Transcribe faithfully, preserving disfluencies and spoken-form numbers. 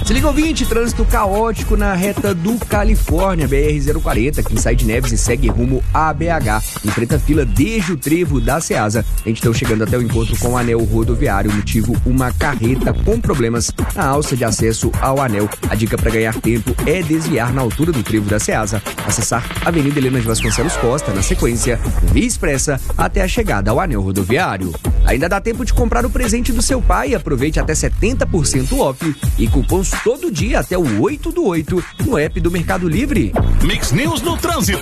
Se liga, ouvinte, trânsito caótico na reta do Califórnia, B R zero quarenta, quem sai de Neves e segue rumo a B H. Enfrenta fila desde o trevo da Ceasa. A gente está chegando até o encontro com o anel rodoviário, motivo uma carreta com problemas na alça de acesso ao anel. A dica para ganhar tempo é desviar na altura do trevo da Ceasa, acessar Avenida Helena de Vasconcelos Costa, na sequência, Via Expressa, até a chegada ao anel rodoviário. Ainda dá tempo de comprar o presente do seu pai, aproveite até setenta por cento off e cupons todo dia até o oito do oito no app do Mercado Livre. Mix News no Trânsito.